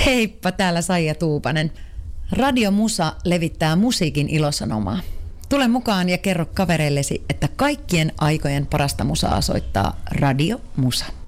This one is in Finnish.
Heippa, täällä Saija Tuupanen. Radio Musa levittää musiikin ilosanomaa. Tule mukaan ja kerro kavereillesi, että kaikkien aikojen parasta musaa soittaa Radio Musa.